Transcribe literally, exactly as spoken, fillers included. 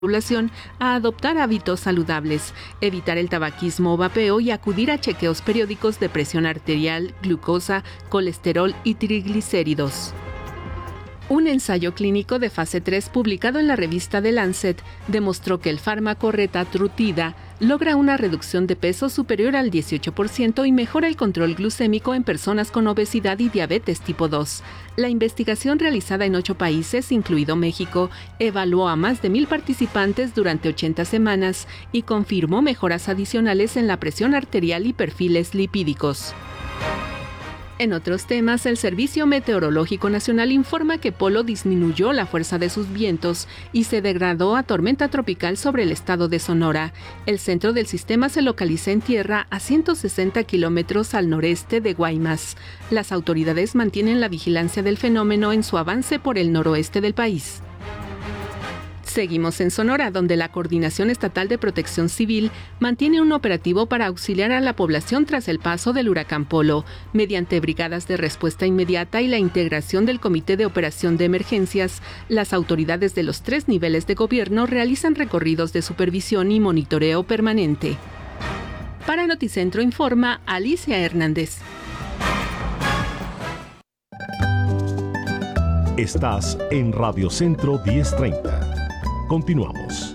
población a adoptar hábitos saludables, evitar el tabaquismo o vapeo y acudir a chequeos periódicos de presión arterial, glucosa, colesterol y triglicéridos. Un ensayo clínico de fase tres publicado en la revista The Lancet demostró que el fármaco retatrutida logra una reducción de peso superior al dieciocho por ciento y mejora el control glucémico en personas con obesidad y diabetes tipo dos. La investigación realizada en ocho países, incluido México, evaluó a más de mil participantes durante ochenta semanas y confirmó mejoras adicionales en la presión arterial y perfiles lipídicos. En otros temas, el Servicio Meteorológico Nacional informa que Polo disminuyó la fuerza de sus vientos y se degradó a tormenta tropical sobre el estado de Sonora. El centro del sistema se localiza en tierra a ciento sesenta kilómetros al noreste de Guaymas. Las autoridades mantienen la vigilancia del fenómeno en su avance por el noroeste del país. Seguimos en Sonora, donde la Coordinación Estatal de Protección Civil mantiene un operativo para auxiliar a la población tras el paso del huracán Polo, mediante brigadas de respuesta inmediata y la integración del Comité de Operación de Emergencias. Las autoridades de los tres niveles de gobierno realizan recorridos de supervisión y monitoreo permanente. Para Noticentro informa Alicia Hernández. Estás en Radio Centro diez treinta. Continuamos.